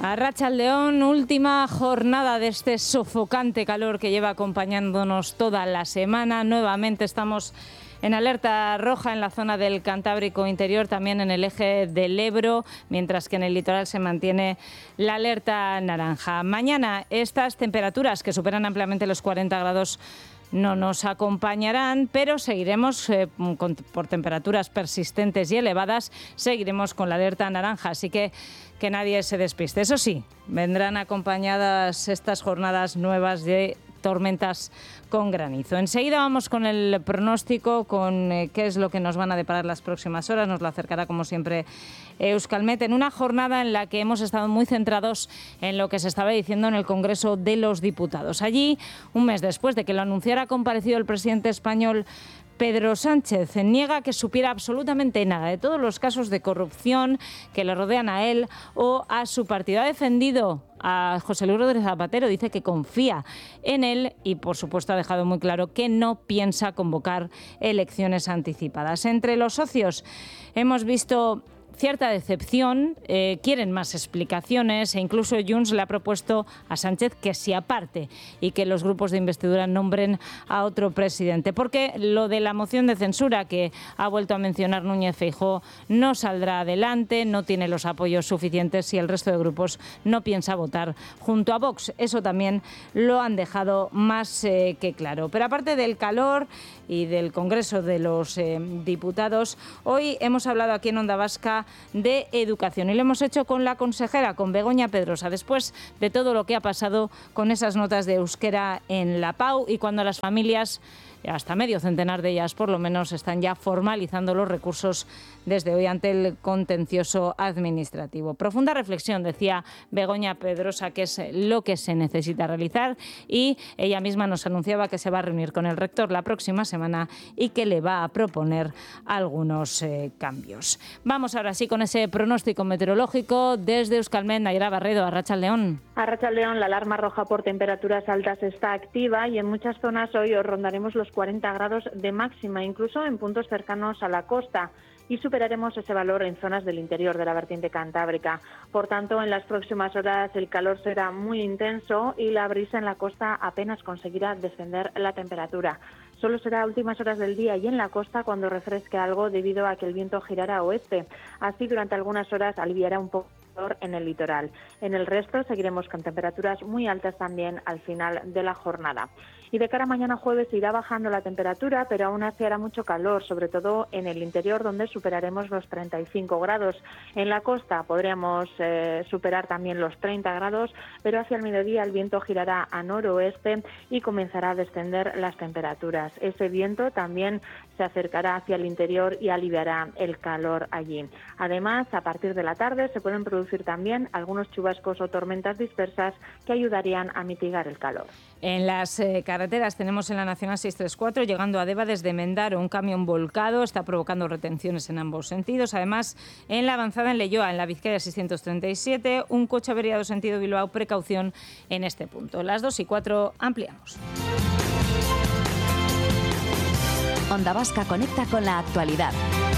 Arratsaldeón, última jornada de este sofocante calor que lleva acompañándonos toda la semana. Nuevamente estamos en alerta roja en la zona del Cantábrico interior, también en el eje del Ebro, mientras que en el litoral se mantiene la alerta naranja. Mañana estas temperaturas que superan ampliamente los 40 grados no nos acompañarán, pero seguiremos por temperaturas persistentes y elevadas, seguiremos con la alerta naranja, así que nadie se despiste. Eso sí, vendrán acompañadas estas jornadas nuevas de tormentas con granizo. Enseguida vamos con el pronóstico, con qué es lo que nos van a deparar las próximas horas. Nos lo acercará, como siempre, Euskalmet, en una jornada en la que hemos estado muy centrados en lo que se estaba diciendo en el Congreso de los Diputados. Allí, un mes después de que lo anunciara, ha comparecido el presidente español Pedro Sánchez. Niega que supiera absolutamente nada de todos los casos de corrupción que le rodean a él o a su partido. Ha defendido a José Luis Rodríguez Zapatero, dice que confía en él y, por supuesto, ha dejado muy claro que no piensa convocar elecciones anticipadas. Entre los socios hemos visto cierta decepción, quieren más explicaciones e incluso Junts le ha propuesto a Sánchez que se aparte y que los grupos de investidura nombren a otro presidente, porque lo de la moción de censura que ha vuelto a mencionar Núñez Feijóo no saldrá adelante, no tiene los apoyos suficientes y el resto de grupos no piensa votar junto a Vox. Eso también lo han dejado más que claro. Pero aparte del calor y del Congreso de los Diputados, hoy hemos hablado aquí en Onda Vasca de educación y lo hemos hecho con la consejera, con Begoña Pedrosa, después de todo lo que ha pasado con esas notas de euskera en la PAU y cuando las familias, hasta medio centenar de ellas por lo menos, están ya formalizando los recursos desde hoy ante el contencioso administrativo. Profunda reflexión, decía Begoña Pedrosa, que es lo que se necesita realizar, y ella misma nos anunciaba que se va a reunir con el rector la próxima semana y que le va a proponer algunos cambios. Vamos ahora sí con ese pronóstico meteorológico desde Euskalmet. Nayara Barredo, Arratsaldeón. Arratsaldeón, la alarma roja por temperaturas altas está activa y en muchas zonas hoy rondaremos los 40 grados de máxima, incluso en puntos cercanos a la costa, y superaremos ese valor en zonas del interior de la vertiente cantábrica. Por tanto, en las próximas horas el calor será muy intenso y la brisa en la costa apenas conseguirá descender la temperatura. Solo será a últimas horas del día y en la costa cuando refresque algo debido a que el viento girará a oeste. Así, durante algunas horas aliviará un poco en el litoral. En el resto seguiremos con temperaturas muy altas también al final de la jornada. Y de cara a mañana jueves irá bajando la temperatura, pero aún así hará mucho calor, sobre todo en el interior, donde superaremos los 35 grados. En la costa podríamos superar también los 30 grados, pero hacia el mediodía el viento girará a noroeste y comenzará a descender las temperaturas. Ese viento también se acercará hacia el interior y aliviará el calor allí. Además, a partir de la tarde se pueden producir también algunos chubascos o tormentas dispersas que ayudarían a mitigar el calor. En las carreteras tenemos en la Nacional 634, llegando a Deva desde Mendaro, un camión volcado, está provocando retenciones en ambos sentidos. Además, en la avanzada en Leioa, en la Vizcaya 637, un coche averiado sentido Bilbao, precaución en este punto. Las 2:04 ampliamos. Onda Vasca conecta con la actualidad.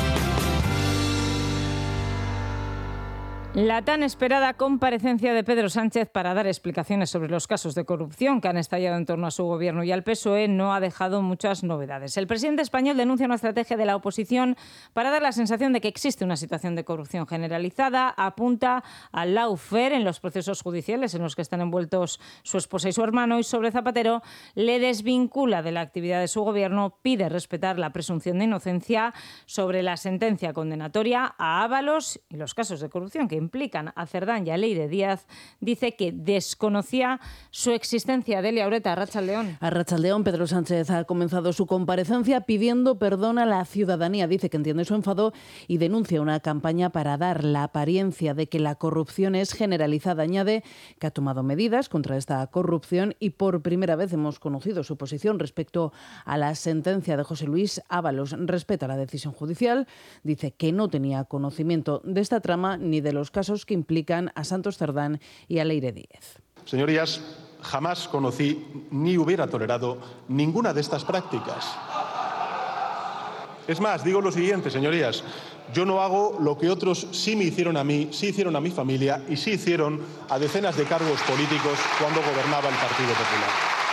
La tan esperada comparecencia de Pedro Sánchez para dar explicaciones sobre los casos de corrupción que han estallado en torno a su gobierno y al PSOE no ha dejado muchas novedades. El presidente español denuncia una estrategia de la oposición para dar la sensación de que existe una situación de corrupción generalizada. Apunta al lawfare en los procesos judiciales en los que están envueltos su esposa y su hermano, y sobre Zapatero le desvincula de la actividad de su gobierno, pide respetar la presunción de inocencia sobre la sentencia condenatoria a Ábalos y los casos de corrupción que implican a Cerdán y a Leire Díaz. Dice que desconocía su existencia. Delia Ureta, Arratsaldeón. Arratsaldeón, Pedro Sánchez ha comenzado su comparecencia pidiendo perdón a la ciudadanía. Dice que entiende su enfado y denuncia una campaña para dar la apariencia de que la corrupción es generalizada. Añade que ha tomado medidas contra esta corrupción y por primera vez hemos conocido su posición respecto a la sentencia de José Luis Ábalos. Respeta la decisión judicial. Dice que no tenía conocimiento de esta trama ni de los casos que implican a Santos Cerdán y a Leire Díaz. Señorías, jamás conocí ni hubiera tolerado ninguna de estas prácticas. Es más, digo lo siguiente, señorías. Yo no hago lo que otros sí me hicieron a mí, sí hicieron a mi familia y sí hicieron a decenas de cargos políticos cuando gobernaba el Partido Popular.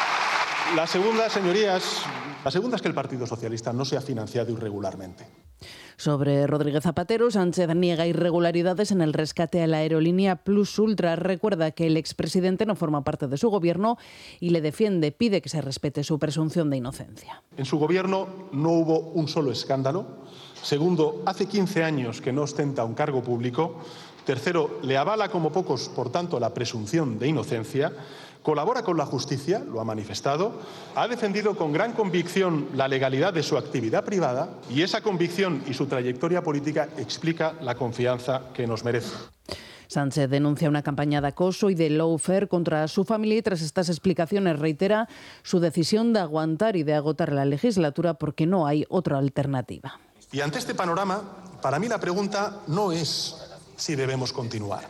La segunda, señorías, es que el Partido Socialista no se ha financiado irregularmente. Sobre Rodríguez Zapatero, Sánchez niega irregularidades en el rescate a la aerolínea Plus Ultra. Recuerda que el expresidente no forma parte de su gobierno y le defiende, pide que se respete su presunción de inocencia. En su gobierno no hubo un solo escándalo. Segundo, hace 15 años que no ostenta un cargo público. Tercero, le avala como pocos, por tanto, la presunción de inocencia. Colabora con la justicia, lo ha manifestado, ha defendido con gran convicción la legalidad de su actividad privada y esa convicción y su trayectoria política explica la confianza que nos merece. Sánchez denuncia una campaña de acoso y de lawfare contra su familia y tras estas explicaciones reitera su decisión de aguantar y de agotar la legislatura porque no hay otra alternativa. Y ante este panorama, para mí la pregunta no es si debemos continuar.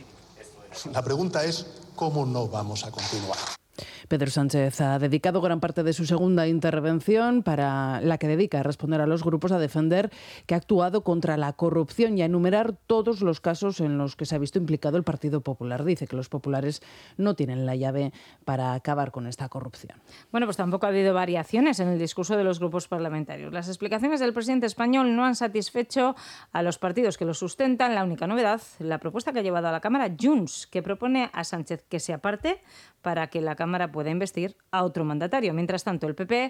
La pregunta es ¿cómo no vamos a continuar? Pedro Sánchez ha dedicado gran parte de su segunda intervención para la que dedica a responder a los grupos a defender que ha actuado contra la corrupción y a enumerar todos los casos en los que se ha visto implicado el Partido Popular. Dice que los populares no tienen la llave para acabar con esta corrupción. Bueno, pues tampoco ha habido variaciones en el discurso de los grupos parlamentarios. Las explicaciones del presidente español no han satisfecho a los partidos que lo sustentan. La única novedad, la propuesta que ha llevado a la Cámara Junts, que propone a Sánchez que se aparte para que la Cámara pueda investir a otro mandatario. Mientras tanto, el PP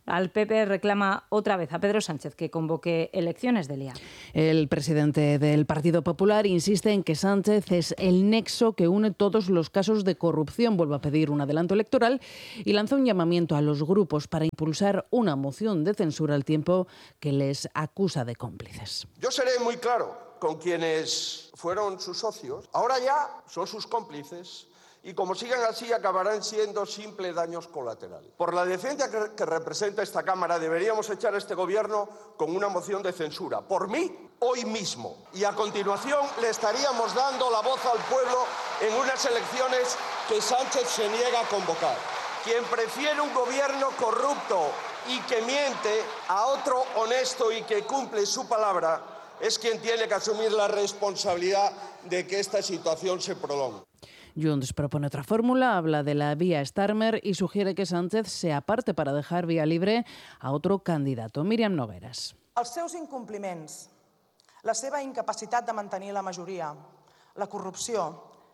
reclama otra vez a Pedro Sánchez que convoque elecciones de Liga. El presidente del Partido Popular insiste en que Sánchez es el nexo que une todos los casos de corrupción. Vuelve a pedir un adelanto electoral y lanza un llamamiento a los grupos para impulsar una moción de censura al tiempo que les acusa de cómplices. Yo seré muy claro con quienes fueron sus socios. Ahora ya son sus cómplices. Y como sigan así, acabarán siendo simples daños colaterales. Por la decencia que representa esta Cámara, deberíamos echar a este Gobierno con una moción de censura. Por mí, hoy mismo. Y a continuación le estaríamos dando la voz al pueblo en unas elecciones que Sánchez se niega a convocar. Quien prefiere un Gobierno corrupto y que miente a otro honesto y que cumple su palabra es quien tiene que asumir la responsabilidad de que esta situación se prolongue. Junts propone otra fórmula, habla de la vía Starmer y sugiere que Sánchez se aparte para dejar vía libre a otro candidato. Míriam Nogueras. Els seus incompliments, la seva incapacitat de mantenir la majoria, la corrupció,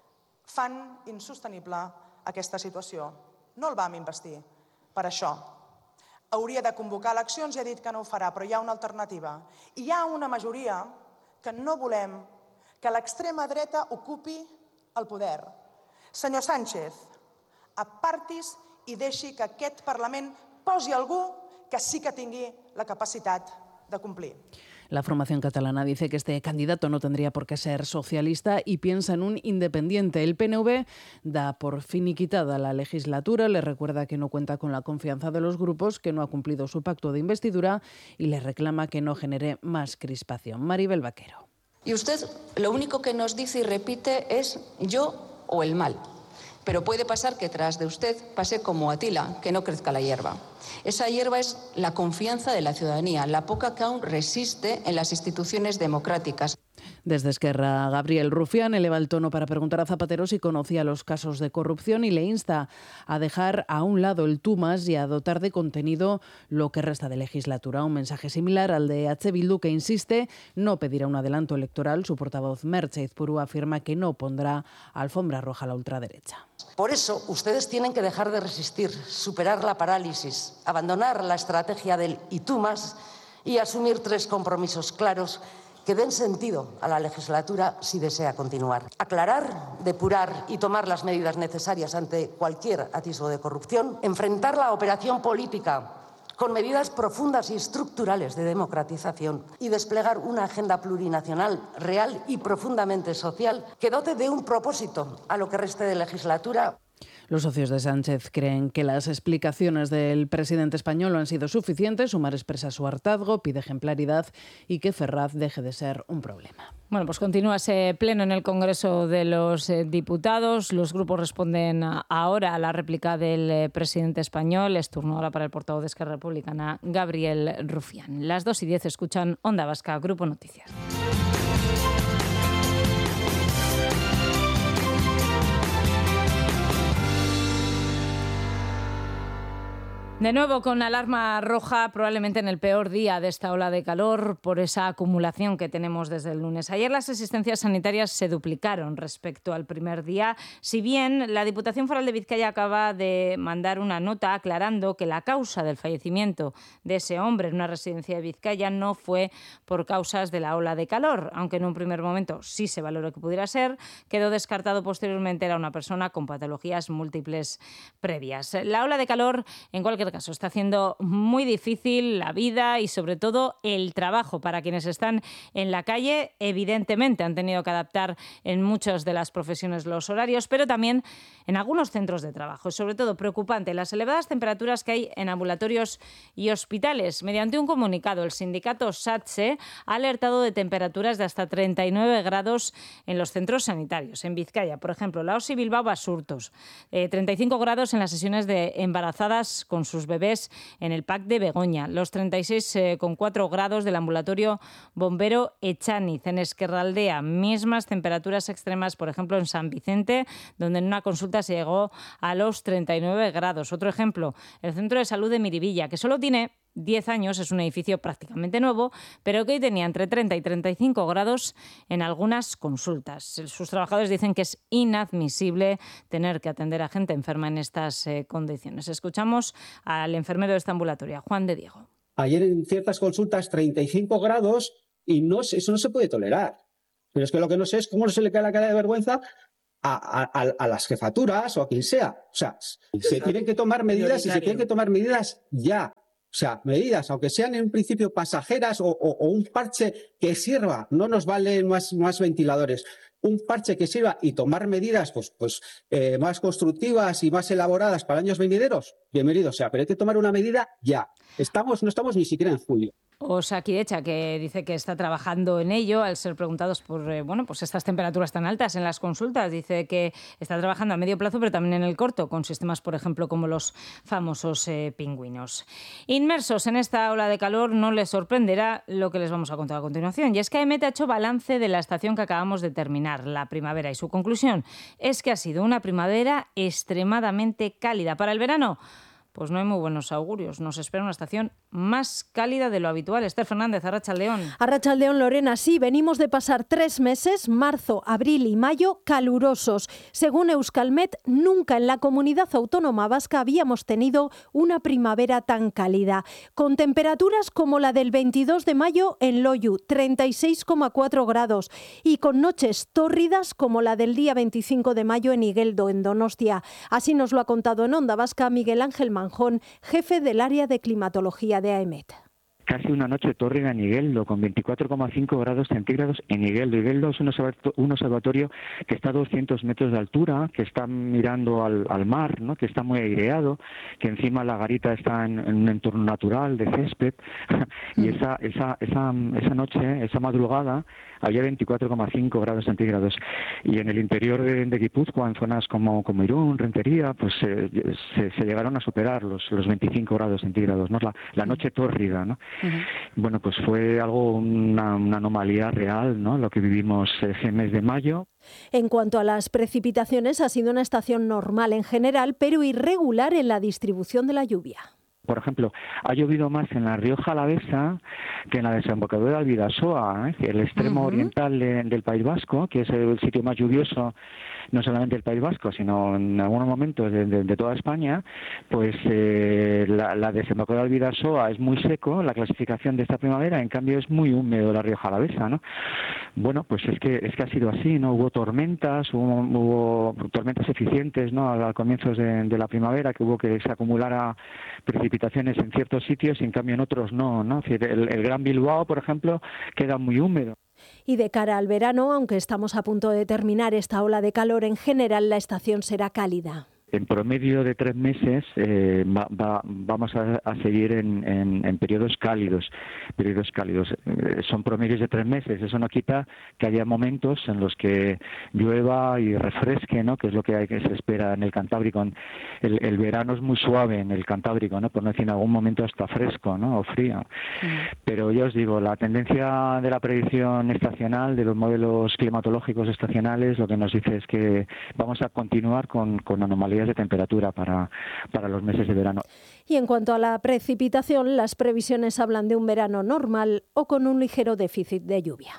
fan insostenible aquesta situació. No el vam investir per això. Hauria de convocar eleccions i ha dit que no ho farà, però hi ha una alternativa. I hi ha una majoria que no volem que l'extrema dreta ocupi el poder. Senyor Sánchez, apartis i deixi que aquest Parlament posi algú que sí que tingui la capacitat de cumplir. La formación catalana dice que este candidato no tendría por qué ser socialista y piensa en un independiente. El PNV da por finiquitada la legislatura, le recuerda que no cuenta con la confianza de los grupos, que no ha cumplido su pacto de investidura y le reclama que no genere más crispación. Maribel Vaquero. Y usted lo único que nos dice y repite es yo o el mal. Pero puede pasar que tras de usted pase como Atila, que no crezca la hierba. Esa hierba es la confianza de la ciudadanía, la poca que aún resiste en las instituciones democráticas. Desde Esquerra, Gabriel Rufián eleva el tono para preguntar a Zapatero si conocía los casos de corrupción y le insta a dejar a un lado el tú más y a dotar de contenido lo que resta de legislatura. Un mensaje similar al de H. Bildu, que insiste no pedirá un adelanto electoral. Su portavoz Merche Izpuru afirma que no pondrá alfombra roja a la ultraderecha. Por eso, ustedes tienen que dejar de resistir, superar la parálisis, abandonar la estrategia del y tú más y asumir 3 compromisos claros que den sentido a la legislatura si desea continuar. Aclarar, depurar y tomar las medidas necesarias ante cualquier atisbo de corrupción. Enfrentar la operación política con medidas profundas y estructurales de democratización y desplegar una agenda plurinacional real y profundamente social que dote de un propósito a lo que reste de legislatura. Los socios de Sánchez creen que las explicaciones del presidente español no han sido suficientes. Sumar expresa su hartazgo, pide ejemplaridad y que Ferraz deje de ser un problema. Bueno, pues continúa ese pleno en el Congreso de los Diputados. Los grupos responden ahora a la réplica del presidente español. Es turno ahora para el portavoz de Esquerra Republicana, Gabriel Rufián. Las 2:10 escuchan Onda Vasca, Grupo Noticias. De nuevo con alarma roja, probablemente en el peor día de esta ola de calor por esa acumulación que tenemos desde el lunes. Ayer las asistencias sanitarias se duplicaron respecto al primer día, si bien la Diputación Foral de Vizcaya acaba de mandar una nota aclarando que la causa del fallecimiento de ese hombre en una residencia de Vizcaya no fue por causas de la ola de calor, aunque en un primer momento sí se valoró que pudiera ser, quedó descartado posteriormente era una persona con patologías múltiples previas. La ola de calor, en cualquier caso, está haciendo muy difícil la vida y sobre todo el trabajo para quienes están en la calle. Evidentemente han tenido que adaptar en muchas de las profesiones los horarios, pero también en algunos centros de trabajo. Sobre todo preocupante las elevadas temperaturas que hay en ambulatorios y hospitales. Mediante un comunicado, el sindicato SATSE ha alertado de temperaturas de hasta 39 grados en los centros sanitarios. En Vizcaya, por ejemplo, la OSI Bilbao Basurtos, 35 grados en las sesiones de embarazadas con sus bebés en el PAC de Begoña, los 36,4 grados del ambulatorio Bombero Echaniz. En Esquerraldea, mismas temperaturas extremas, por ejemplo, en San Vicente, donde en una consulta se llegó a los 39 grados. Otro ejemplo, el Centro de Salud de Miribilla, que solo tiene 10 años, es un edificio prácticamente nuevo, pero que hoy tenía entre 30 y 35 grados en algunas consultas. Sus trabajadores dicen que es inadmisible tener que atender a gente enferma en estas condiciones. Escuchamos al enfermero de esta ambulatoria, Juan de Diego. Ayer en ciertas consultas 35 grados y eso no se puede tolerar. Pero es que lo que no sé es cómo no se le cae la cara de vergüenza a las jefaturas o a quien sea. O sea, se tienen que tomar medidas y se tienen que tomar medidas ya. O sea, medidas, aunque sean en un principio pasajeras o un parche que sirva, no nos valen más ventiladores, un parche que sirva y tomar medidas más constructivas y más elaboradas para años venideros, bienvenido sea, pero hay que tomar una medida ya. No estamos ni siquiera en julio. Osakidetza, que dice que está trabajando en ello al ser preguntados por pues estas temperaturas tan altas en las consultas. Dice que está trabajando a medio plazo, pero también en el corto, con sistemas, por ejemplo, como los famosos pingüinos. Inmersos en esta ola de calor, no les sorprenderá lo que les vamos a contar a continuación. Y es que AEMET ha hecho balance de la estación que acabamos de terminar, la primavera, y su conclusión es que ha sido una primavera extremadamente cálida. Para el verano, pues no hay muy buenos augurios. Nos espera una estación más cálida de lo habitual. Esther Fernández, Arratsaldeón. Arratsaldeón, Lorena. Sí, venimos de pasar 3 meses, marzo, abril y mayo, calurosos. Según Euskalmet, nunca en la comunidad autónoma vasca habíamos tenido una primavera tan cálida. Con temperaturas como la del 22 de mayo en Loiu, 36,4 grados. Y con noches tórridas como la del día 25 de mayo en Igeldo, en Donostia. Así nos lo ha contado en Onda Vasca Miguel Ángel Manjón, jefe del área de climatología de AEMET. Casi una noche tórrida en Igeldo, con 24,5 grados centígrados en Igeldo. Igeldo es un observatorio que está a 200 metros de altura, que está mirando al mar, ¿no? Que está muy aireado, que encima la garita está en un entorno natural de césped. Y esa noche, esa madrugada, había 24,5 grados centígrados. Y en el interior de Guipúzcoa, en zonas como Irún, Rentería, pues se llegaron a superar los 25 grados centígrados, ¿no? La noche tórrida, ¿no? Bueno, pues fue una anomalía real, ¿no? Lo que vivimos ese mes de mayo. En cuanto a las precipitaciones, ha sido una estación normal en general, pero irregular en la distribución de la lluvia. Por ejemplo, ha llovido más en la Rioja Alavesa que en la desembocadura de Albidasoa, el extremo oriental del País Vasco, que es el sitio más lluvioso no solamente del País Vasco, sino en algunos momentos de toda España. Pues la desembocadura de Albidasoa es muy seco, la clasificación de esta primavera, en cambio es muy húmedo la Rioja Alavesa, ¿no? Bueno, pues es que ha sido así, ¿no? Hubo tormentas, hubo tormentas eficientes, ¿no? Al comienzo de la primavera, que hubo que se acumulara precipitaciones en ciertos sitios y en cambio en otros no, ¿no? Es decir, el Gran Bilbao, por ejemplo, queda muy húmedo. Y de cara al verano, aunque estamos a punto de terminar esta ola de calor, en general la estación será cálida. En promedio de 3 meses vamos a seguir en periodos cálidos. Son promedios de 3 meses. Eso no quita que haya momentos en los que llueva y refresque, ¿no? Que es lo que se espera en el Cantábrico. El verano es muy suave en el Cantábrico, ¿no? Por no decir en algún momento hasta fresco, ¿no? O frío. Pero ya os digo, la tendencia de la predicción estacional, de los modelos climatológicos estacionales, lo que nos dice es que vamos a continuar con anomalías de temperatura para los meses de verano. Y en cuanto a la precipitación, las previsiones hablan de un verano normal o con un ligero déficit de lluvia.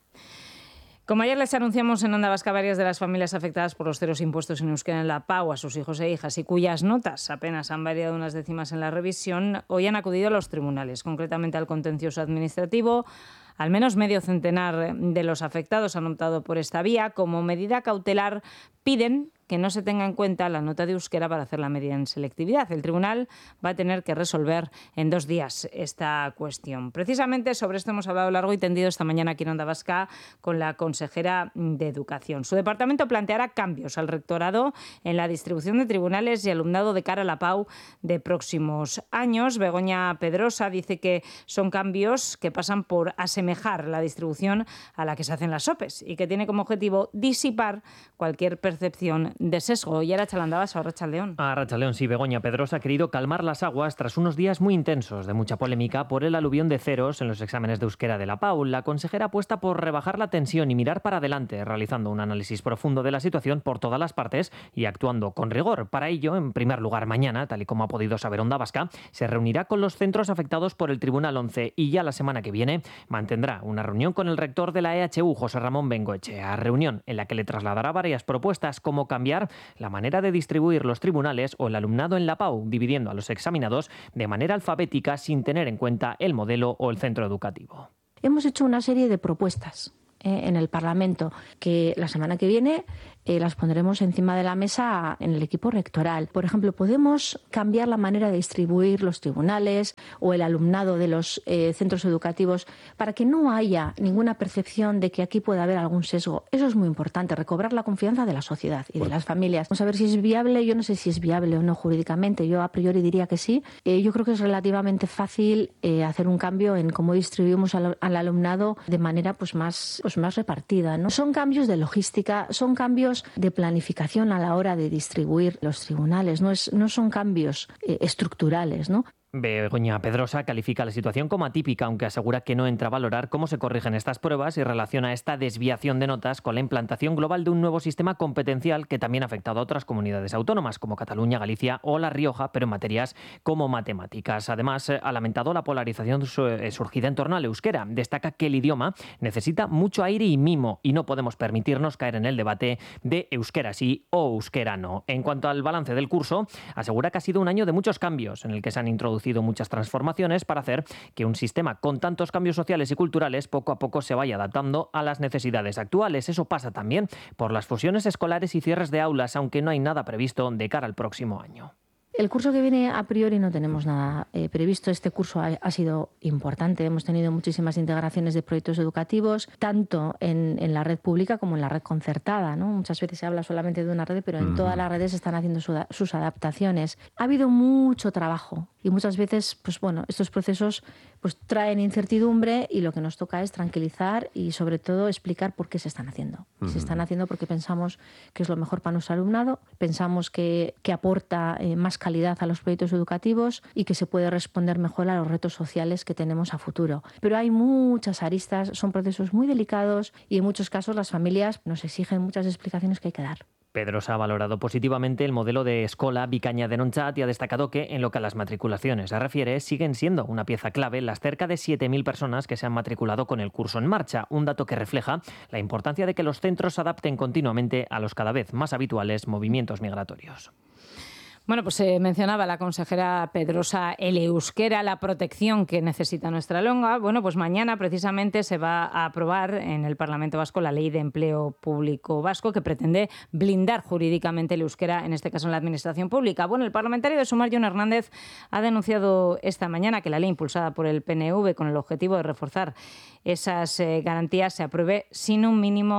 Como ayer les anunciamos en Onda Vasca, varias de las familias afectadas por los ceros impuestos en euskera en la PAU a sus hijos e hijas y cuyas notas apenas han variado unas décimas en la revisión, hoy han acudido a los tribunales, concretamente al contencioso administrativo. Al menos medio centenar de los afectados han optado por esta vía. Como medida cautelar, piden que no se tenga en cuenta la nota de euskera para hacer la medida en selectividad. El tribunal va a tener que resolver en 2 días esta cuestión. Precisamente sobre esto hemos hablado largo y tendido esta mañana aquí en Onda Vasca con la consejera de Educación. Su departamento planteará cambios al rectorado en la distribución de tribunales y alumnado de cara a la PAU de próximos años. Begoña Pedrosa dice que son cambios que pasan por asemejar la distribución a la que se hacen las OPEs y que tiene como objetivo disipar cualquier percepción de sesgo. Y ahora Chalandabas o Arratsaldeón. Arratsaldeón, sí. Begoña Pedrosa ha querido calmar las aguas tras unos días muy intensos de mucha polémica por el aluvión de ceros en los exámenes de euskera de la PAU. La consejera apuesta por rebajar la tensión y mirar para adelante, realizando un análisis profundo de la situación por todas las partes y actuando con rigor. Para ello, en primer lugar, mañana, tal y como ha podido saber Onda Vasca, se reunirá con los centros afectados por el Tribunal 11 y ya la semana que viene mantendrá una reunión con el rector de la EHU, José Ramón Bengoechea, reunión en la que le trasladará varias propuestas como cambiar la manera de distribuir los tribunales o el alumnado en la PAU, dividiendo a los examinados de manera alfabética sin tener en cuenta el modelo o el centro educativo. Hemos hecho una serie de propuestas en el Parlamento que la semana que viene las pondremos encima de la mesa en el equipo rectoral. Por ejemplo, podemos cambiar la manera de distribuir los tribunales o el alumnado de los centros educativos para que no haya ninguna percepción de que aquí puede haber algún sesgo. Eso es muy importante, recobrar la confianza de la sociedad y de las familias. Vamos a ver si es viable. Yo no sé si es viable o no jurídicamente. Yo a priori diría que sí. Yo creo que es relativamente fácil hacer un cambio en cómo distribuimos al alumnado de manera más repartida, ¿no? Son cambios de logística, son cambios de planificación a la hora de distribuir los tribunales, no son cambios estructurales, ¿no? Begoña Pedrosa califica la situación como atípica, aunque asegura que no entra a valorar cómo se corrigen estas pruebas y relaciona esta desviación de notas con la implantación global de un nuevo sistema competencial que también ha afectado a otras comunidades autónomas como Cataluña, Galicia o La Rioja, pero en materias como matemáticas. Además, ha lamentado la polarización surgida en torno al euskera. Destaca que el idioma necesita mucho aire y mimo y no podemos permitirnos caer en el debate de euskera sí o euskera no. En cuanto al balance del curso, asegura que ha sido un año de muchos cambios en el que se han introducido muchas transformaciones para hacer que un sistema con tantos cambios sociales y culturales poco a poco se vaya adaptando a las necesidades actuales. Eso pasa también por las fusiones escolares y cierres de aulas, aunque no hay nada previsto de cara al próximo año. El curso que viene, a priori, no tenemos nada previsto. Este curso ha sido importante. Hemos tenido muchísimas integraciones de proyectos educativos, tanto en la red pública como en la red concertada, ¿no? Muchas veces se habla solamente de una red, pero en todas las redes se están haciendo sus adaptaciones. Ha habido mucho trabajo y muchas veces, estos procesos traen incertidumbre y lo que nos toca es tranquilizar y, sobre todo, explicar por qué se están haciendo. Se están haciendo porque pensamos que es lo mejor para nuestro alumnado, pensamos que aporta más calidad a los proyectos educativos y que se puede responder mejor a los retos sociales que tenemos a futuro. Pero hay muchas aristas, son procesos muy delicados y en muchos casos las familias nos exigen muchas explicaciones que hay que dar. Pedrosa ha valorado positivamente el modelo de escola Bikaina Denontzat y ha destacado que, en lo que a las matriculaciones se refiere, siguen siendo una pieza clave las cerca de 7.000 personas que se han matriculado con el curso en marcha, un dato que refleja la importancia de que los centros se adapten continuamente a los cada vez más habituales movimientos migratorios. Bueno, pues mencionaba la consejera Pedrosa el euskera, la protección que necesita nuestra lengua. Bueno, pues mañana precisamente se va a aprobar en el Parlamento Vasco la Ley de Empleo Público Vasco que pretende blindar jurídicamente el euskera, en este caso en la administración pública. Bueno, el parlamentario de Sumar, Jon Hernández, ha denunciado esta mañana que la ley impulsada por el PNV con el objetivo de reforzar esas garantías se apruebe sin un mínimo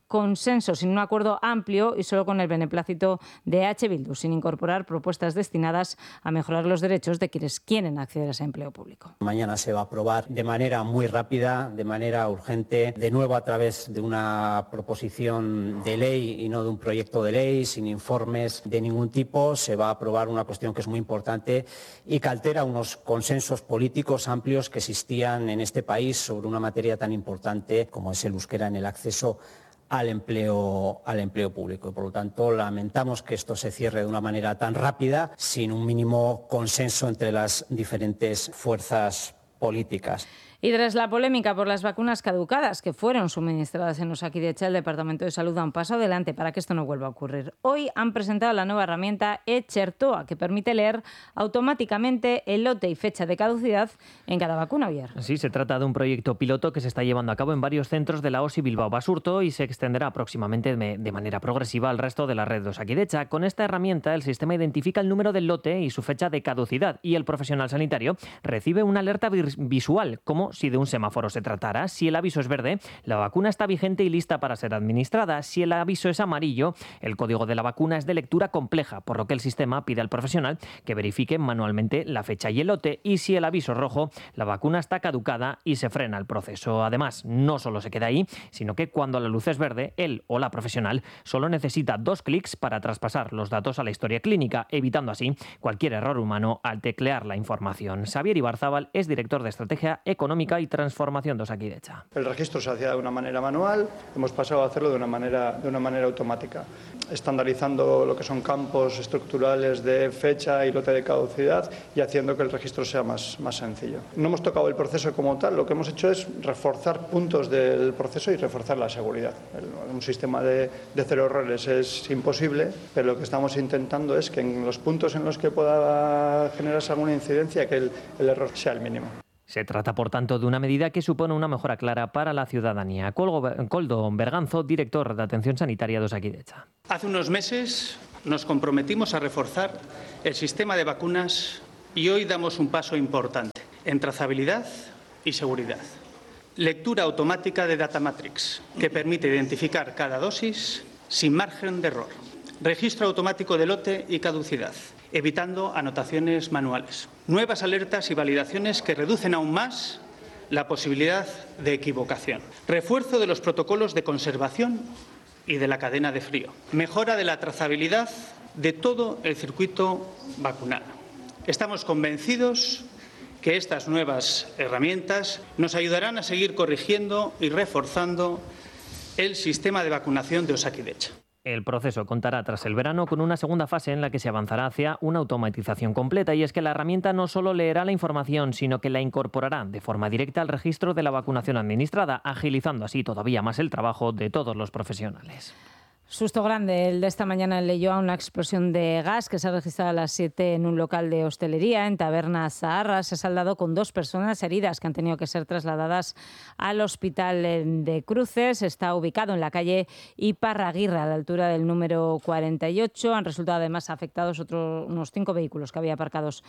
consenso, sin un acuerdo amplio y solo con el beneplácito de H. Bildu, sin incorporar propuestas destinadas a mejorar los derechos de quienes quieren acceder a ese empleo público. Mañana se va a aprobar de manera muy rápida, de manera urgente, de nuevo a través de una proposición de ley y no de un proyecto de ley, sin informes de ningún tipo. Se va a aprobar una cuestión que es muy importante y que altera unos consensos políticos amplios que existían en este país sobre una materia tan importante como es el euskera en el acceso al empleo público. Y por lo tanto, lamentamos que esto se cierre de una manera tan rápida, sin un mínimo consenso entre las diferentes fuerzas políticas. Y tras la polémica por las vacunas caducadas que fueron suministradas en Osakidetza, el Departamento de Salud da un paso adelante para que esto no vuelva a ocurrir. Hoy han presentado la nueva herramienta eChertoa, que permite leer automáticamente el lote y fecha de caducidad en cada vacuna, Oyer. Sí, se trata de un proyecto piloto que se está llevando a cabo en varios centros de la OSI Bilbao Basurto y se extenderá próximamente de manera progresiva al resto de la red de Osakidetza. Con esta herramienta, el sistema identifica el número del lote y su fecha de caducidad y el profesional sanitario recibe una alerta visual, como si de un semáforo se tratara. Si el aviso es verde, la vacuna está vigente y lista para ser administrada. Si el aviso es amarillo, el código de la vacuna es de lectura compleja, por lo que el sistema pide al profesional que verifique manualmente la fecha y el lote. Y si el aviso es rojo, la vacuna está caducada y se frena el proceso. Además, no solo se queda ahí, sino que cuando la luz es verde, él o la profesional solo necesita 2 clics para traspasar los datos a la historia clínica, evitando así cualquier error humano al teclear la información. Xavier Ibarzábal es director de Estrategia Económica y Transformación de Osakidetza. El registro se hacía de una manera manual, hemos pasado a hacerlo de una manera automática, estandarizando lo que son campos estructurales de fecha y lote de caducidad y haciendo que el registro sea más sencillo. No hemos tocado el proceso como tal, lo que hemos hecho es reforzar puntos del proceso y reforzar la seguridad. Un sistema de 0 errores es imposible, pero lo que estamos intentando es que en los puntos en los que pueda generarse alguna incidencia, que el error sea el mínimo. Se trata, por tanto, de una medida que supone una mejora clara para la ciudadanía. Koldo Berganzo, director de Atención Sanitaria de Osakidetza. Hace unos meses nos comprometimos a reforzar el sistema de vacunas y hoy damos un paso importante en trazabilidad y seguridad. Lectura automática de Data Matrix, que permite identificar cada dosis sin margen de error. Registro automático de lote y caducidad, evitando anotaciones manuales. Nuevas alertas y validaciones que reducen aún más la posibilidad de equivocación. Refuerzo de los protocolos de conservación y de la cadena de frío. Mejora de la trazabilidad de todo el circuito vacunal. Estamos convencidos que estas nuevas herramientas nos ayudarán a seguir corrigiendo y reforzando el sistema de vacunación de Osakidetza. El proceso contará tras el verano con una segunda fase en la que se avanzará hacia una automatización completa, y es que la herramienta no solo leerá la información, sino que la incorporará de forma directa al registro de la vacunación administrada, agilizando así todavía más el trabajo de todos los profesionales. Susto grande el de esta mañana en Leioa, una explosión de gas que se ha registrado a las 7 en un local de hostelería en Taberna Zaharra. Se ha saldado con 2 personas heridas que han tenido que ser trasladadas al hospital de Cruces. Está ubicado en la calle Iparraguirre, a la altura del número 48. Han resultado además afectados unos 5 vehículos que había aparcados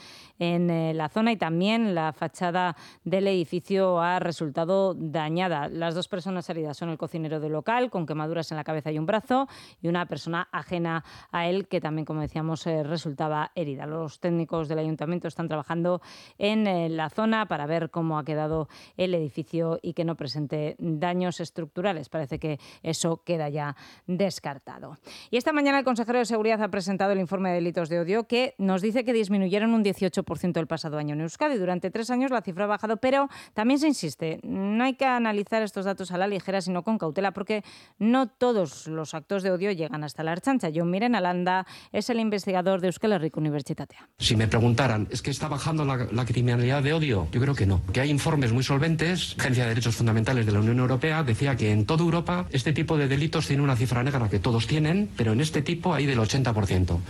en la zona, y también la fachada del edificio ha resultado dañada. Las 2 personas heridas son el cocinero del local, con quemaduras en la cabeza y un brazo, y una persona ajena a él que también, como decíamos, resultaba herida. Los técnicos del ayuntamiento están trabajando en la zona para ver cómo ha quedado el edificio y que no presente daños estructurales. Parece que eso queda ya descartado. Y esta mañana el consejero de Seguridad ha presentado el informe de delitos de odio, que nos dice que disminuyeron un 18% el pasado año en Euskadi. Durante 3 años la cifra ha bajado, pero también se insiste, no hay que analizar estos datos a la ligera, sino con cautela, porque no todos los actos de odio llegan hasta la Ertzaintza. Jon Miren Alanda es el investigador de Euskal Herriko Unibertsitatea. Si me preguntaran, ¿es que está bajando la criminalidad de odio? Yo creo que no. Que hay informes muy solventes. La Agencia de Derechos Fundamentales de la Unión Europea decía que en toda Europa este tipo de delitos tiene una cifra negra que todos tienen, pero en este tipo hay del 80%.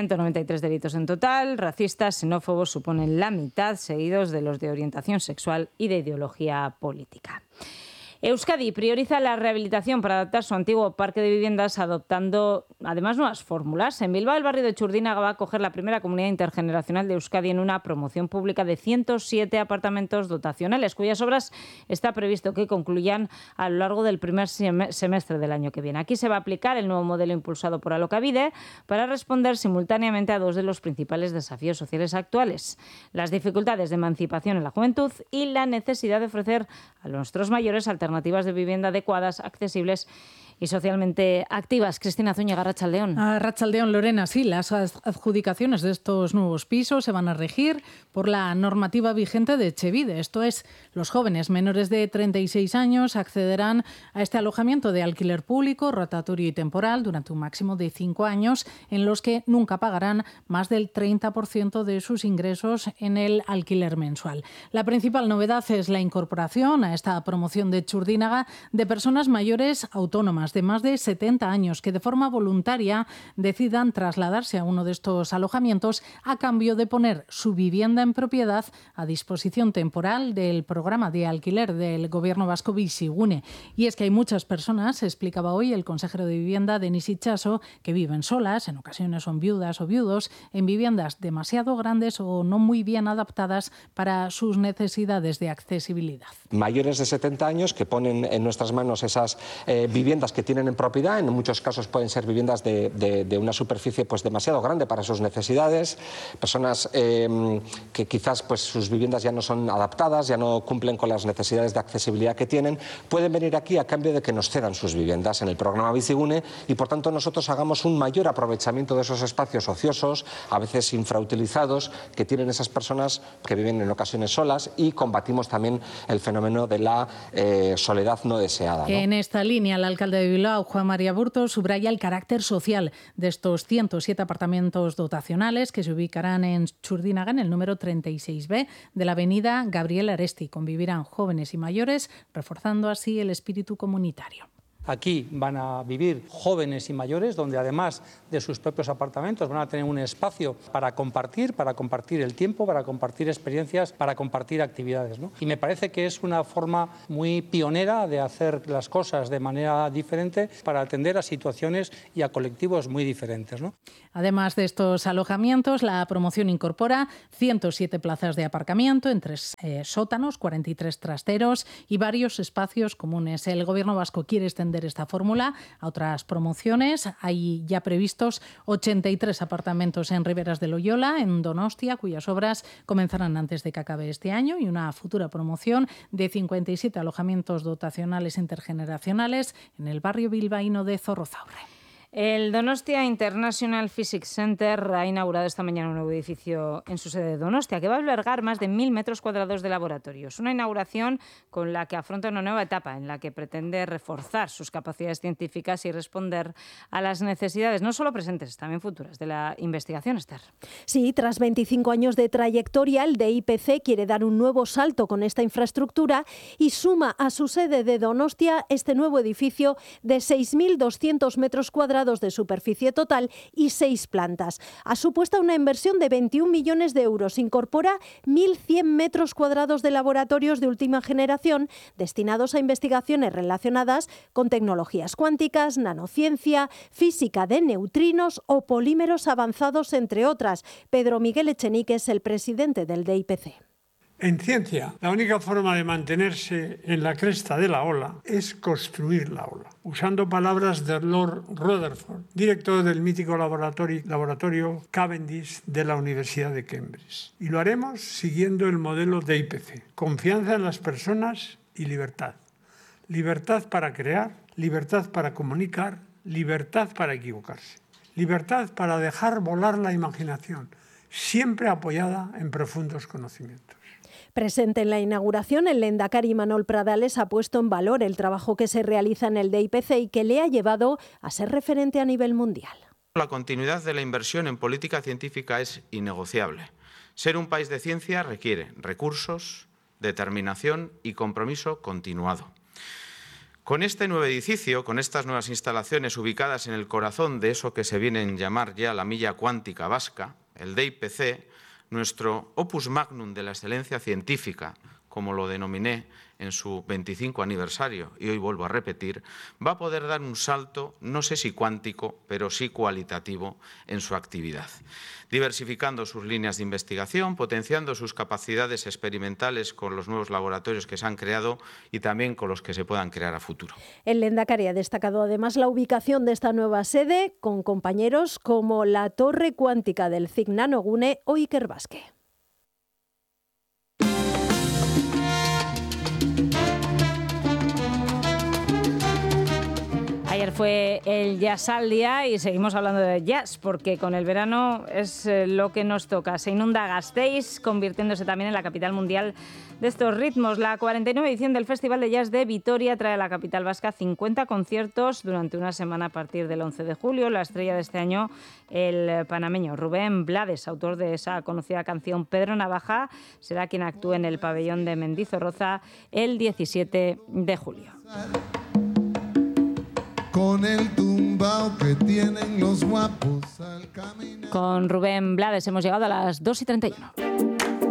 193 delitos en total. Racistas, xenófobos suponen la mitad, seguidos de los de orientación sexual y de ideología política. Euskadi prioriza la rehabilitación para adaptar su antiguo parque de viviendas, adoptando además nuevas fórmulas. En Bilbao, el barrio de Txurdinaga va a acoger la primera comunidad intergeneracional de Euskadi en una promoción pública de 107 apartamentos dotacionales, cuyas obras está previsto que concluyan a lo largo del primer semestre del año que viene. Aquí se va a aplicar el nuevo modelo impulsado por Alokabide para responder simultáneamente a dos de los principales desafíos sociales actuales: las dificultades de emancipación en la juventud y la necesidad de ofrecer a nuestros mayores alternativas de vivienda adecuadas, accesibles y socialmente activas. Cristina Zúñiga, Arratsaldeón. Arratsaldeón, Lorena. Sí, las adjudicaciones de estos nuevos pisos se van a regir por la normativa vigente de Etxebide. Esto es, los jóvenes menores de 36 años accederán a este alojamiento de alquiler público, rotatorio y temporal durante un máximo de 5 años, en los que nunca pagarán más del 30% de sus ingresos en el alquiler mensual. La principal novedad es la incorporación a esta promoción de Txurdinaga de personas mayores autónomas de más de 70 años que de forma voluntaria decidan trasladarse a uno de estos alojamientos a cambio de poner su vivienda en propiedad a disposición temporal del programa de alquiler del Gobierno vasco Bizigune. Y es que hay muchas personas, explicaba hoy el consejero de Vivienda, Denis Itxaso, que viven solas, en ocasiones son viudas o viudos, en viviendas demasiado grandes o no muy bien adaptadas para sus necesidades de accesibilidad. Mayores de 70 años que ponen en nuestras manos esas viviendas que tienen en propiedad, en muchos casos pueden ser viviendas de una superficie pues demasiado grande para sus necesidades, personas que quizás pues sus viviendas ya no son adaptadas, ya no cumplen con las necesidades de accesibilidad que tienen, pueden venir aquí a cambio de que nos cedan sus viviendas en el programa Bizigune y por tanto nosotros hagamos un mayor aprovechamiento de esos espacios ociosos, a veces infrautilizados, que tienen esas personas que viven en ocasiones solas, y combatimos también el fenómeno de la soledad no deseada, ¿no? En esta línea, el alcalde de Bilbao, Juan María Burto, subraya el carácter social de estos 107 apartamentos dotacionales que se ubicarán en Txurdinaga, en el número 36B de la avenida Gabriel Aresti. Convivirán jóvenes y mayores, reforzando así el espíritu comunitario. Aquí van a vivir jóvenes y mayores, donde además de sus propios apartamentos van a tener un espacio para compartir el tiempo, para compartir experiencias, para compartir actividades, ¿no? Y me parece que es una forma muy pionera de hacer las cosas de manera diferente para atender a situaciones y a colectivos muy diferentes, ¿no? Además de estos alojamientos, la promoción incorpora 107 plazas de aparcamiento en 3 sótanos, 43 trasteros y varios espacios comunes. El Gobierno vasco quiere extender esta fórmula a otras promociones. Hay ya previstos 83 apartamentos en Riberas de Loyola, en Donostia, cuyas obras comenzarán antes de que acabe este año, y una futura promoción de 57 alojamientos dotacionales intergeneracionales en el barrio bilbaíno de Zorrozaurre. El Donostia International Physics Center ha inaugurado esta mañana un nuevo edificio en su sede de Donostia, que va a albergar más de 1.000 metros cuadrados de laboratorios. Una inauguración con la que afronta una nueva etapa en la que pretende reforzar sus capacidades científicas y responder a las necesidades, no solo presentes, también futuras, de la investigación, Esther. Sí, tras 25 años de trayectoria, el DIPC quiere dar un nuevo salto con esta infraestructura y suma a su sede de Donostia este nuevo edificio de 6.200 metros cuadrados de superficie total y 6 plantas. Ha supuesto una inversión de 21 millones de euros. Incorpora 1.100 metros cuadrados de laboratorios de última generación destinados a investigaciones relacionadas con tecnologías cuánticas, nanociencia, física de neutrinos o polímeros avanzados, entre otras. Pedro Miguel Echenique es el presidente del DIPC. En ciencia, la única forma de mantenerse en la cresta de la ola es construir la ola. Usando palabras de Lord Rutherford, director del mítico laboratorio Cavendish de la Universidad de Cambridge. Y lo haremos siguiendo el modelo DIPC. Confianza en las personas y libertad. Libertad para crear, libertad para comunicar, libertad para equivocarse. Libertad para dejar volar la imaginación, siempre apoyada en profundos conocimientos. Presente en la inauguración, el lehendakari Manol Pradales ha puesto en valor el trabajo que se realiza en el DIPC y que le ha llevado a ser referente a nivel mundial. La continuidad de la inversión en política científica es innegociable. Ser un país de ciencia requiere recursos, determinación y compromiso continuado. Con este nuevo edificio, con estas nuevas instalaciones ubicadas en el corazón de eso que se viene a llamar ya la milla cuántica vasca, el DIPC, nuestro opus magnum de la excelencia científica, como lo denominé en su 25 aniversario, y hoy vuelvo a repetir, va a poder dar un salto, no sé si cuántico, pero sí cualitativo en su actividad, diversificando sus líneas de investigación, potenciando sus capacidades experimentales con los nuevos laboratorios que se han creado y también con los que se puedan crear a futuro. El Lehendakari ha destacado además la ubicación de esta nueva sede con compañeros como la Torre Cuántica del CIC Nanogune o Ikerbasque. Ayer fue el Jazz al Día y seguimos hablando de jazz porque con el verano es lo que nos toca. Se inunda Gasteiz, convirtiéndose también en la capital mundial de estos ritmos. La 49 edición del Festival de Jazz de Vitoria trae a la capital vasca 50 conciertos durante una semana a partir del 11 de julio. La estrella de este año, el panameño Rubén Blades, autor de esa conocida canción Pedro Navaja, será quien actúe en el pabellón de Mendizorroza el 17 de julio. Con el tumbao que tienen los guapos al caminar. Con Rubén Blades hemos llegado a las 2:31.